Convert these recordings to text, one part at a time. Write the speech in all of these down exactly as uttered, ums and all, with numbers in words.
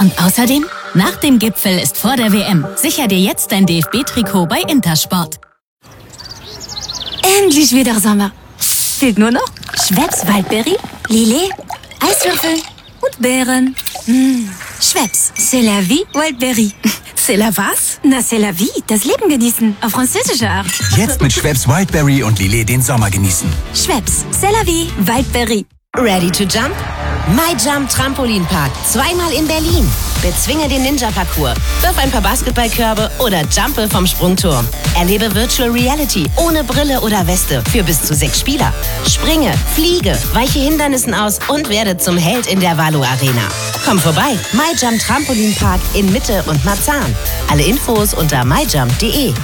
Und außerdem, nach dem Gipfel ist vor der W M. Sicher dir jetzt dein D F B-Trikot bei Intersport. Endlich wieder Sommer. Fehlt nur noch Schweppes Waldbeere, Lillet, Eiswürfel und Beeren. Mmh. Schweppes, c'est la vie, Waldbeere. C'est la was? Na, c'est la vie, das Leben genießen, auf französische Art. Jetzt mit Schweppes Wildberry und Lillet den Sommer genießen. Schweppes, c'est la vie, Waldbeere. Ready to jump? MyJump Trampolinpark, zweimal in Berlin. Bezwinge den Ninja-Parcours, wirf ein paar Basketballkörbe oder jumpe vom Sprungturm. Erlebe Virtual Reality ohne Brille oder Weste für bis zu sechs Spieler. Springe, fliege, weiche Hindernissen aus und werde zum Held in der Valo Arena. Komm vorbei, MyJump Trampolinpark in Mitte und Marzahn. Alle Infos unter my jump punkt de.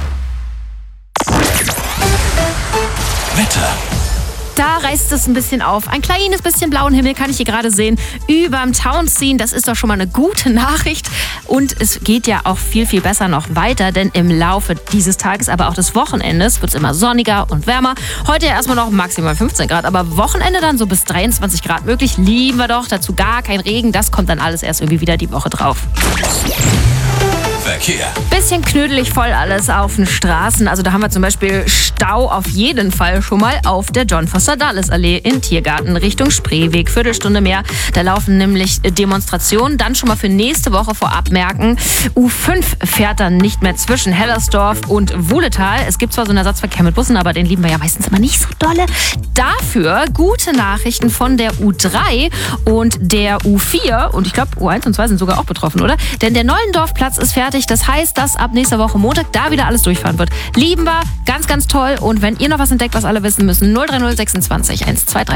Wetter. Da reißt es ein bisschen auf. Ein kleines bisschen blauen Himmel kann ich hier gerade sehen. Überm Townsea, das ist doch schon mal eine gute Nachricht. Und es geht ja auch viel, viel besser noch weiter, denn im Laufe dieses Tages, aber auch des Wochenendes, wird es immer sonniger und wärmer. Heute ja erstmal noch maximal fünfzehn Grad, aber Wochenende dann so bis dreiundzwanzig Grad möglich. Lieben wir doch, dazu gar kein Regen. Das kommt dann alles erst irgendwie wieder die Woche drauf. Verkehr. Bisschen knödelig voll alles auf den Straßen. Also da haben wir zum Beispiel Stau auf jeden Fall schon mal auf der John-Foster-Dulles-Allee in Tiergarten Richtung Spreeweg. Viertelstunde mehr. Da laufen nämlich Demonstrationen. Dann schon mal für nächste Woche vorab merken. U fünf fährt dann nicht mehr zwischen Hellersdorf und Wuhletal. Es gibt zwar so einen Ersatzverkehr mit Bussen, aber den lieben wir ja meistens immer nicht so dolle. Dafür gute Nachrichten von der U drei und der U vier. Und ich glaube, U eins und zwei sind sogar auch betroffen, oder? Denn der Neulendorfplatz ist fertig. Das heißt, dass ab nächster Woche Montag da wieder alles durchfahren wird. Lieben wir, ganz, ganz toll. Und wenn ihr noch was entdeckt, was alle wissen müssen, null drei null sechsundzwanzig eins zwei drei.